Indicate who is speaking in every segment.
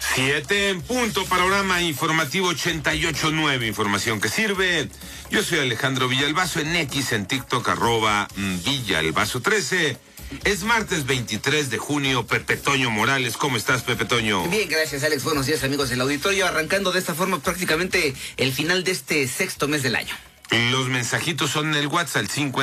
Speaker 1: 7 en punto, panorama informativo 88.9, información que sirve. Yo soy Alejandro Villalbazo en X, en TikTok, @Villalbazo13. Es martes 23 de junio, Pepe Toño Morales. ¿Cómo estás, Pepe Toño?
Speaker 2: Bien, gracias, Alex. Buenos días, amigos del auditorio. Arrancando de esta forma prácticamente el final de este sexto mes del año.
Speaker 1: Los mensajitos son en el WhatsApp,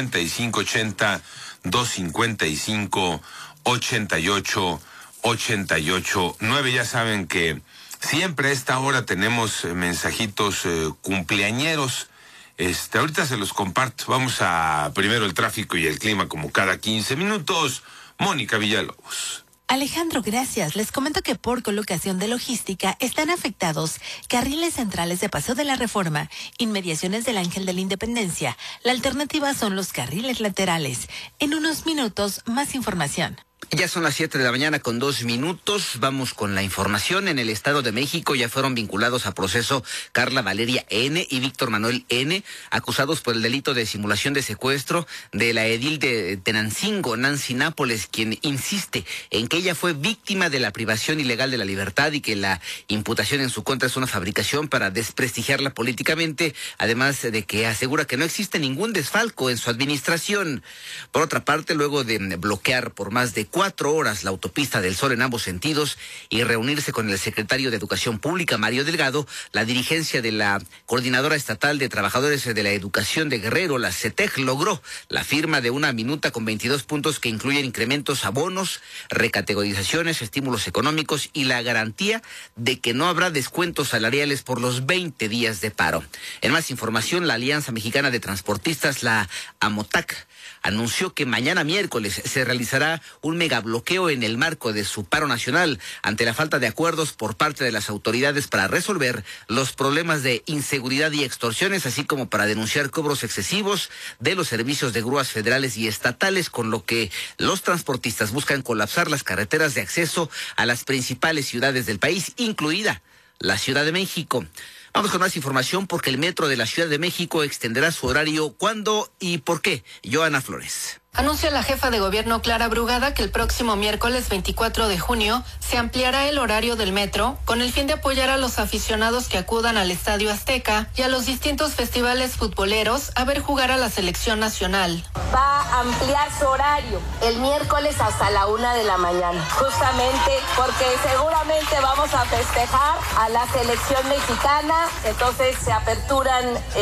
Speaker 1: 5580-255-88-9. Ya saben que siempre a esta hora tenemos mensajitos cumpleañeros. Ahorita se los comparto. Vamos a primero el tráfico y el clima como cada 15 minutos. Mónica Villalobos.
Speaker 3: Alejandro, gracias. Les comento que por colocación de logística están afectados carriles centrales de Paseo de la Reforma, inmediaciones del Ángel de la Independencia. La alternativa son los carriles laterales. En unos minutos, más información.
Speaker 2: Ya son las 7 de la mañana con 2 minutos. Vamos con la información. En el Estado de México ya fueron vinculados a proceso Carla Valeria N. y Víctor Manuel N., acusados por el delito de simulación de secuestro de la edil de Tenancingo, Nancy Nápoles, quien insiste en que ella fue víctima de la privación ilegal de la libertad y que la imputación en su contra es una fabricación para desprestigiarla políticamente, además de que asegura que no existe ningún desfalco en su administración. Por otra parte, luego de bloquear por más de 4 horas la autopista del Sol en ambos sentidos y reunirse con el secretario de Educación Pública, Mario Delgado, la dirigencia de la Coordinadora Estatal de Trabajadores de la Educación de Guerrero, la CETEG, logró la firma de una minuta con 22 puntos que incluyen incrementos a bonos, recategorizaciones, estímulos económicos y la garantía de que no habrá descuentos salariales por los 20 días de paro. En más información, la Alianza Mexicana de Transportistas, la AMOTAC, anunció que mañana miércoles se realizará un megabloqueo en el marco de su paro nacional ante la falta de acuerdos por parte de las autoridades para resolver los problemas de inseguridad y extorsiones, así como para denunciar cobros excesivos de los servicios de grúas federales y estatales, con lo que los transportistas buscan colapsar las carreteras de acceso a las principales ciudades del país, incluida la Ciudad de México. Vamos con más información porque el metro de la Ciudad de México extenderá su horario. ¿Cuándo y por qué? Joana Flores.
Speaker 4: Anuncia la jefa de gobierno Clara Brugada que el próximo miércoles 24 de junio se ampliará el horario del metro con el fin de apoyar a los aficionados que acudan al Estadio Azteca y a los distintos festivales futboleros a ver jugar a la selección nacional.
Speaker 5: Va a ampliar su horario el miércoles hasta la 1 de la mañana, justamente porque seguramente vamos a festejar a la selección mexicana, entonces se aperturan,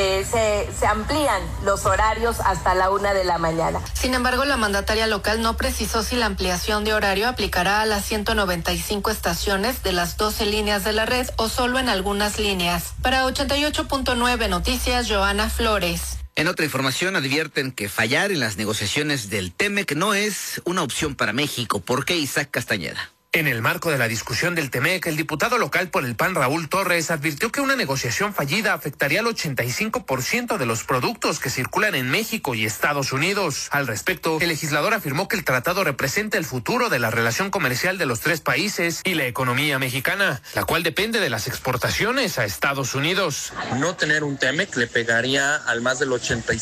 Speaker 5: se amplían los horarios hasta la 1 de la mañana.
Speaker 4: Sin embargo, la mandataria local no precisó si la ampliación de horario aplicará a las 195 estaciones de las 12 líneas de la red o solo en algunas líneas. Para 88.9 Noticias, Joana Flores.
Speaker 2: En otra información, advierten que fallar en las negociaciones del TEMEC no es una opción para México. ¿Por qué, Isaac Castañeda?
Speaker 6: En el marco de la discusión del TEMEC, el diputado local por el PAN, Raúl Torres, advirtió que una negociación fallida afectaría al 85% de los productos que circulan en México y Estados Unidos. Al respecto, el legislador afirmó que el tratado representa el futuro de la relación comercial de los tres países y la economía mexicana, la cual depende de las exportaciones a Estados Unidos.
Speaker 7: No tener un TEMEC le pegaría al más del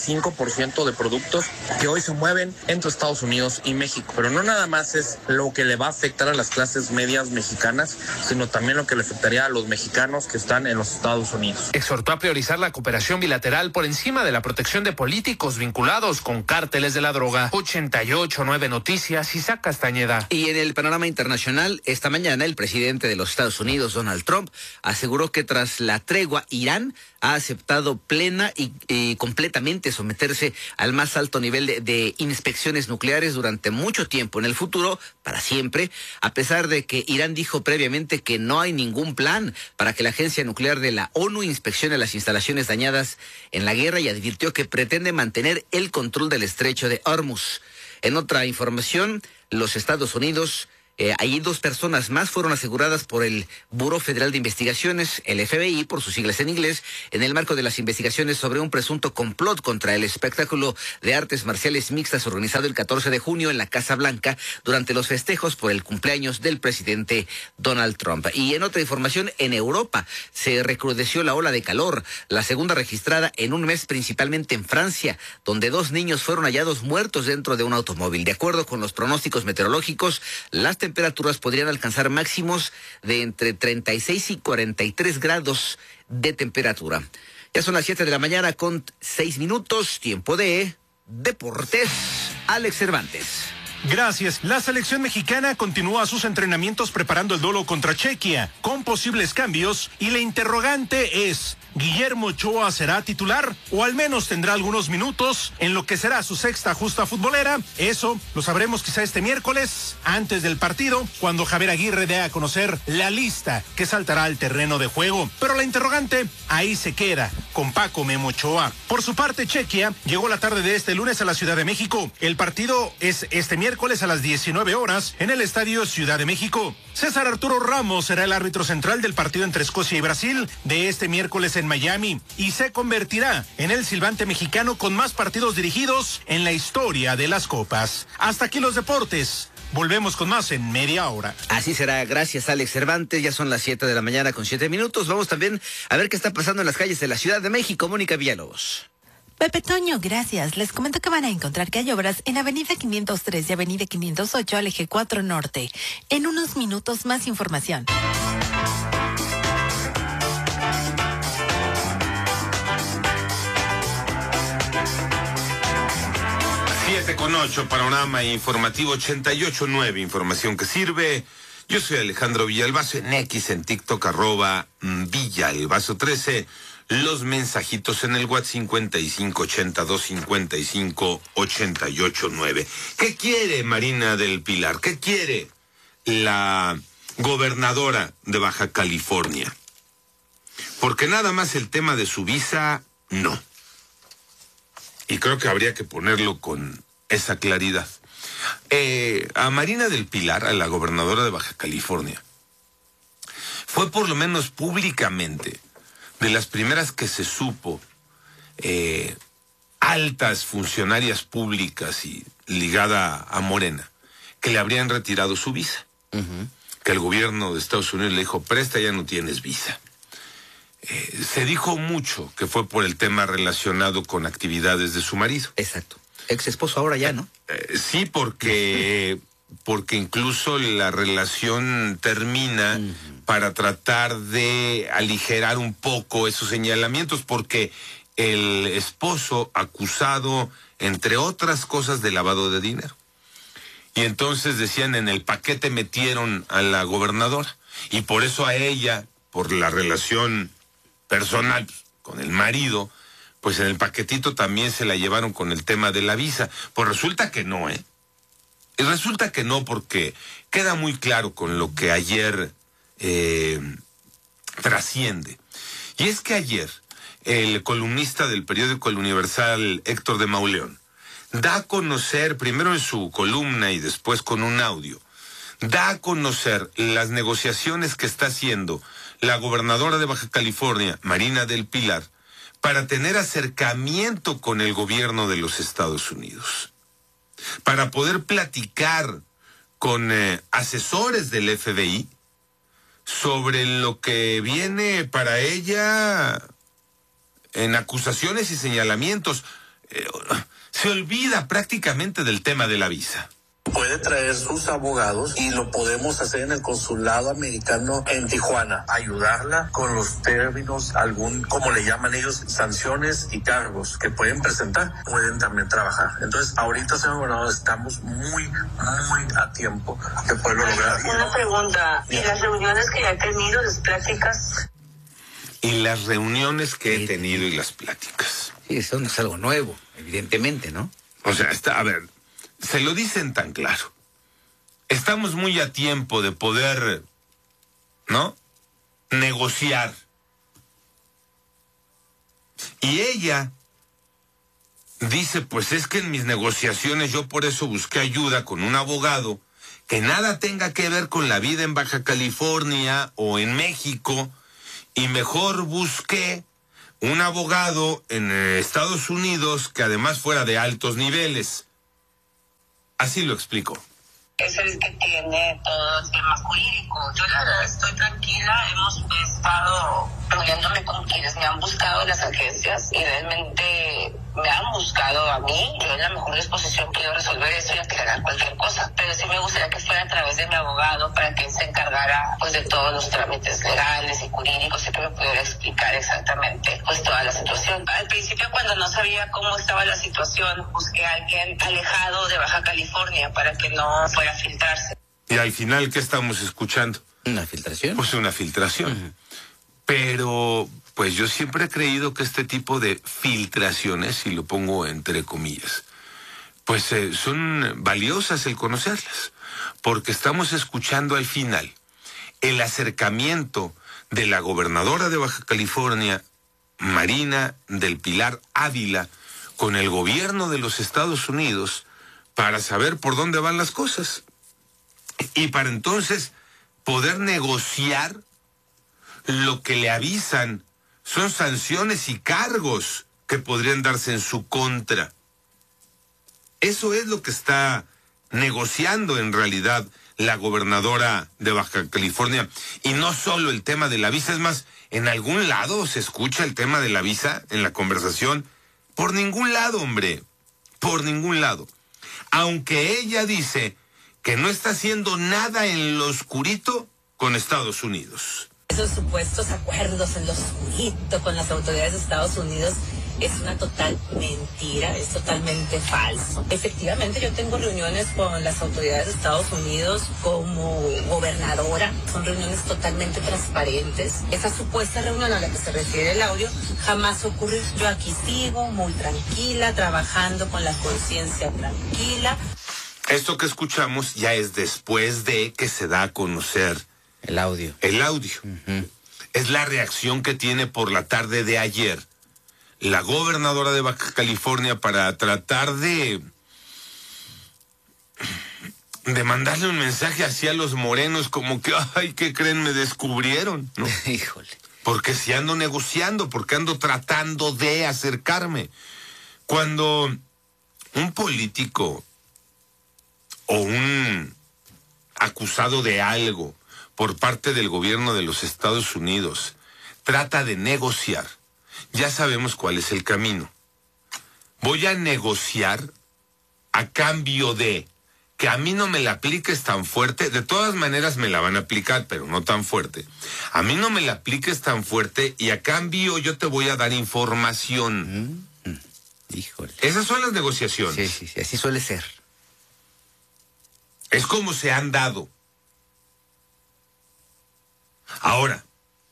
Speaker 7: 85% de productos que hoy se mueven entre Estados Unidos y México. Pero no nada más es lo que le va a afectar a las clases medias mexicanas, sino también lo que le afectaría a los mexicanos que están en los Estados Unidos.
Speaker 6: Exhortó a priorizar la cooperación bilateral por encima de la protección de políticos vinculados con cárteles de la droga. 88.9 Noticias, Isaac Castañeda.
Speaker 2: Y en el panorama internacional, esta mañana el presidente de los Estados Unidos, Donald Trump, aseguró que tras la tregua, Irán ha aceptado plena y completamente someterse al más alto nivel de inspecciones nucleares durante mucho tiempo en el futuro, para siempre, a pesar de que Irán dijo previamente que no hay ningún plan para que la agencia nuclear de la ONU inspeccione las instalaciones dañadas en la guerra y advirtió que pretende mantener el control del estrecho de Hormuz. En otra información, los Estados Unidos Allí 2 personas más fueron aseguradas por el Buró Federal de Investigaciones, el FBI, por sus siglas en inglés, en el marco de las investigaciones sobre un presunto complot contra el espectáculo de artes marciales mixtas organizado el 14 de junio en la Casa Blanca durante los festejos por el cumpleaños del presidente Donald Trump. Y en otra información, en Europa se recrudeció la ola de calor, la segunda registrada en un mes, principalmente en Francia, donde 2 niños fueron hallados muertos dentro de un automóvil. De acuerdo con los pronósticos meteorológicos, las temperaturas podrían alcanzar máximos de entre 36 y 43 grados de temperatura. Ya son las 7 de la mañana con 6 minutos, tiempo de Deportes. Alex Cervantes.
Speaker 8: Gracias. La selección mexicana continúa sus entrenamientos preparando el duelo contra Chequia, con posibles cambios, y la interrogante es: ¿Guillermo Ochoa será titular o al menos tendrá algunos minutos en lo que será su sexta justa futbolera? Eso lo sabremos quizá este miércoles, antes del partido, cuando Javier Aguirre dé a conocer la lista que saltará al terreno de juego. Pero la interrogante ahí se queda, con Paco Memo Ochoa. Por su parte, Chequia llegó la tarde de este lunes a la Ciudad de México. El partido es este miércoles a las 19 horas en el Estadio Ciudad de México. César Arturo Ramos será el árbitro central del partido entre Escocia y Brasil de este miércoles en Miami, y se convertirá en el silbante mexicano con más partidos dirigidos en la historia de las copas. Hasta aquí los deportes. Volvemos con más en media hora.
Speaker 2: Así será, gracias Alex Cervantes. Ya son las 7 de la mañana con 7 minutos. Vamos también a ver qué está pasando en las calles de la Ciudad de México. Mónica Villalobos.
Speaker 3: Pepe Toño, gracias. Les comento que van a encontrar que hay obras en Avenida 503 y Avenida 508 al Eje 4 Norte. En unos minutos más información.
Speaker 1: 7:08, panorama informativo 88.9, información que sirve. Yo soy Alejandro Villalbazo, en X, en TikTok, @Villalbazo13. Los mensajitos en el WhatsApp 5580-255-889. ¿Qué quiere Marina del Pilar? ¿Qué quiere la gobernadora de Baja California? Porque nada más el tema de su visa, no. Y creo que habría que ponerlo con esa claridad. A Marina del Pilar, a la gobernadora de Baja California, fue por lo menos públicamente de las primeras que se supo, altas funcionarias públicas y ligada a Morena, que le habrían retirado su visa. Que el gobierno de Estados Unidos le dijo: presta, ya no tienes visa. Se dijo mucho que fue por el tema relacionado con actividades de su marido.
Speaker 2: Exacto. Ex esposo ahora ya, ¿no?
Speaker 1: Sí, porque incluso la relación termina para tratar de aligerar un poco esos señalamientos, porque el esposo acusado, entre otras cosas, de lavado de dinero. Y entonces decían, en el paquete metieron a la gobernadora, y por eso a ella, por la relación personal con el marido, pues en el paquetito también se la llevaron con el tema de la visa. Pues resulta que no, Y resulta que no, porque queda muy claro con lo que ayer trasciende. Y es que ayer el columnista del periódico El Universal, Héctor de Mauleón, da a conocer, primero en su columna y después con un audio, da a conocer las negociaciones que está haciendo la gobernadora de Baja California, Marina del Pilar, para tener acercamiento con el gobierno de los Estados Unidos, para poder platicar con asesores del FBI sobre lo que viene para ella en acusaciones y señalamientos. Se olvida prácticamente del tema de la visa.
Speaker 9: Puede traer sus abogados y lo podemos hacer en el consulado americano en Tijuana, ayudarla con los términos, como le llaman ellos, sanciones y cargos que pueden presentar, pueden también trabajar. Entonces, ahorita, señor gobernador, estamos muy a tiempo de poderlo lograr.
Speaker 10: Una pregunta, ¿y las reuniones que ya he tenido, las pláticas?
Speaker 1: Y las reuniones que he tenido y las pláticas.
Speaker 2: Sí, eso no es algo nuevo, evidentemente, ¿no?
Speaker 1: O sea, a ver, se lo dicen tan claro. Estamos muy a tiempo de poder, ¿no?, negociar. Y ella dice, pues es que en mis negociaciones yo por eso busqué ayuda con un abogado que nada tenga que ver con la vida en Baja California o en México, y mejor busqué un abogado en Estados Unidos que además fuera de altos niveles. Así lo explico.
Speaker 10: Es el que tiene todo el tema jurídico. Yo la verdad estoy tranquila, hemos estado reuniéndome con quienes me han buscado en las agencias y realmente me han buscado a mí, yo en la mejor disposición quiero resolver eso y aclarar cualquier cosa, pero sí me gustaría que fuera a través de mi abogado para que él se encargara pues de todos los trámites legales y jurídicos y que me pudiera explicar exactamente pues toda la situación. Al principio, cuando no sabía cómo estaba la situación, busqué a alguien alejado de Baja California para que no fuera a filtrarse.
Speaker 1: Y al final, ¿qué estamos escuchando?
Speaker 2: ¿Una filtración?
Speaker 1: Pues una filtración. Pero, pues yo siempre he creído que este tipo de filtraciones, y lo pongo entre comillas, pues son valiosas el conocerlas, porque estamos escuchando al final el acercamiento de la gobernadora de Baja California, Marina del Pilar Ávila, con el gobierno de los Estados Unidos para saber por dónde van las cosas y para entonces poder negociar lo que le avisan son sanciones y cargos que podrían darse en su contra. Eso es lo que está negociando en realidad la gobernadora de Baja California. Y no solo el tema de la visa, es más, en algún lado se escucha el tema de la visa en la conversación. Por ningún lado, hombre, por ningún lado. Aunque ella dice que no está haciendo nada en lo oscurito con Estados Unidos.
Speaker 11: Esos supuestos acuerdos en lo oscurito con las autoridades de Estados Unidos es una total mentira, es totalmente falso. Efectivamente, yo tengo reuniones con las autoridades de Estados Unidos como gobernadora. Son reuniones totalmente transparentes. Esa supuesta reunión a la que se refiere el audio jamás ocurrió. Yo aquí sigo muy tranquila, trabajando con la conciencia tranquila.
Speaker 1: Esto que escuchamos ya es después de que se da a conocer
Speaker 2: el audio.
Speaker 1: El audio. Es la reacción que tiene por la tarde de ayer la gobernadora de Baja California para tratar de mandarle un mensaje hacia los morenos como que, ay, ¿qué creen? Me descubrieron, ¿no?
Speaker 2: Híjole.
Speaker 1: Porque si ando negociando, porque ando tratando de acercarme. Cuando un político o un acusado de algo por parte del gobierno de los Estados Unidos trata de negociar, ya sabemos cuál es el camino. Voy a negociar a cambio de que a mí no me la apliques tan fuerte. De todas maneras me la van a aplicar, pero no tan fuerte. A mí no me la apliques tan fuerte y a cambio yo te voy a dar información.
Speaker 2: Híjole.
Speaker 1: Esas son las negociaciones.
Speaker 2: Sí, así suele ser.
Speaker 1: Es como se han dado. Ahora,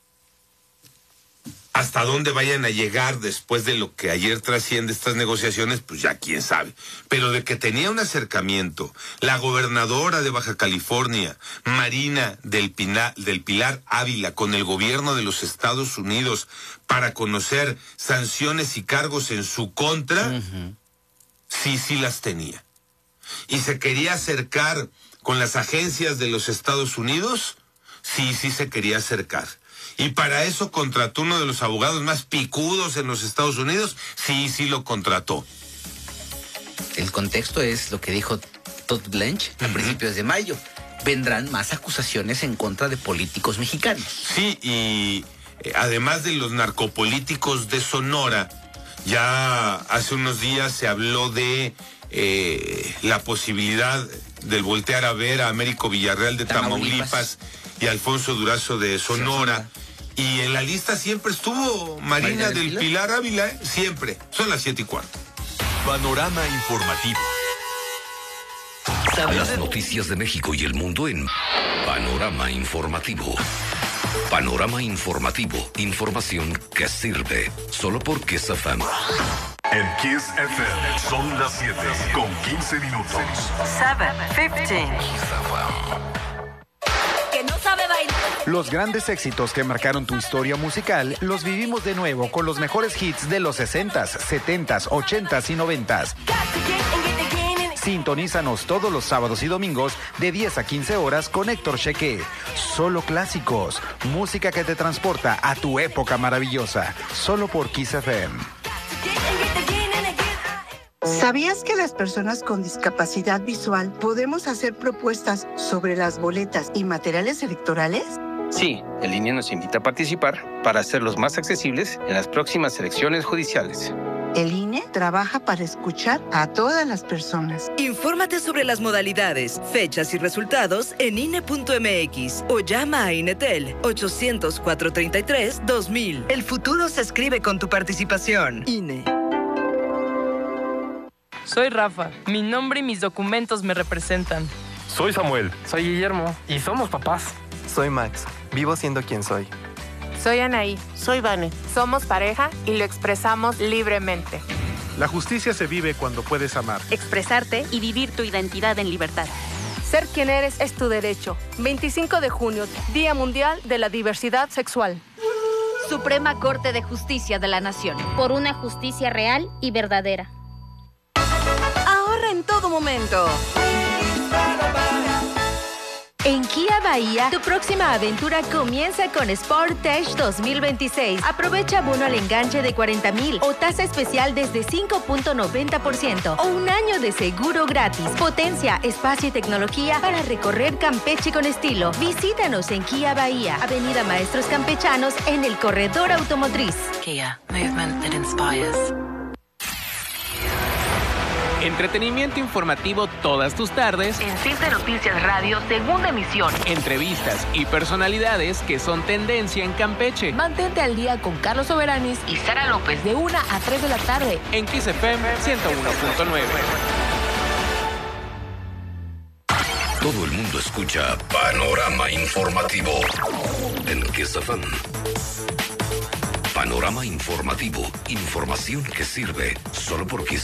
Speaker 1: hasta dónde vayan a llegar después de lo que ayer trasciende estas negociaciones, pues ya quién sabe. Pero de que tenía un acercamiento la gobernadora de Baja California, Marina del Pilar Ávila, con el gobierno de los Estados Unidos para conocer sanciones y cargos en su contra, sí las tenía. Y se quería acercar con las agencias de los Estados Unidos, sí se quería acercar. Y para eso contrató uno de los abogados más picudos en los Estados Unidos, sí lo contrató.
Speaker 2: El contexto es lo que dijo Todd Blanche a principios de mayo. Vendrán más acusaciones en contra de políticos mexicanos.
Speaker 1: Sí, y además de los narcopolíticos de Sonora, ya hace unos días se habló de la posibilidad del voltear a ver a Américo Villarreal de Tamaulipas y Alfonso Durazo de Sonora. Y en la lista siempre estuvo Marina del Pilar Ávila, siempre. Son las 7:15.
Speaker 12: Panorama informativo. Las noticias de México y el mundo en Panorama Informativo. Panorama Informativo. Información que sirve. Solo por Kiss FM.
Speaker 13: En Kiss FM son las 7:15.
Speaker 14: 7:15.
Speaker 11: Que no sabe bailar.
Speaker 15: Los grandes éxitos que marcaron tu historia musical los vivimos de nuevo con los mejores hits de los 60s, 70s, 80s y 90s. Sintonízanos todos los sábados y domingos de 10 a 15 horas con Héctor Cheque. Solo clásicos, música que te transporta a tu época maravillosa. Solo por Kiss FM.
Speaker 14: ¿Sabías que las personas con discapacidad visual podemos hacer propuestas sobre las boletas y materiales electorales?
Speaker 16: Sí, el INE nos invita a participar para hacerlos más accesibles en las próximas elecciones judiciales.
Speaker 14: ¿El INE? trabaja para escuchar a todas las personas.
Speaker 17: Infórmate sobre las modalidades, fechas y resultados en INE.mx o llama a INETEL 800-433-2000. El futuro se escribe con tu participación. INE.
Speaker 18: Soy Rafa. Mi nombre y mis documentos me representan.
Speaker 19: Soy Samuel.
Speaker 20: Soy Guillermo.
Speaker 19: Y somos papás.
Speaker 20: Soy Max. Vivo siendo quien soy.
Speaker 21: Soy Anaí. Soy Vane. Somos pareja y lo expresamos libremente.
Speaker 22: La justicia se vive cuando puedes amar,
Speaker 23: expresarte y vivir tu identidad en libertad.
Speaker 24: Ser quien eres es tu derecho. 25 de junio, Día Mundial de la Diversidad Sexual.
Speaker 23: Suprema Corte de Justicia de la Nación.
Speaker 25: Por una justicia real y verdadera.
Speaker 17: Ahorra en todo momento.
Speaker 26: En Kia Bahía, tu próxima aventura comienza con Sportage 2026. Aprovecha bono al enganche de 40,000 o tasa especial desde 5.90% o un año de seguro gratis. Potencia, espacio y tecnología para recorrer Campeche con estilo. Visítanos en Kia Bahía, Avenida Maestros Campechanos en el Corredor Automotriz.
Speaker 27: Kia, movement that inspires.
Speaker 28: Entretenimiento informativo todas tus tardes.
Speaker 23: En Simple Noticias Radio, segunda emisión.
Speaker 28: Entrevistas y personalidades que son tendencia en Campeche.
Speaker 23: Mantente al día con Carlos Soberanis y Sara López de 1 a 3 de la tarde.
Speaker 28: En Kiss FM 101.9.
Speaker 12: Todo el mundo escucha Panorama Informativo en Kiss FM. Panorama Informativo. Información que sirve solo por Kiss.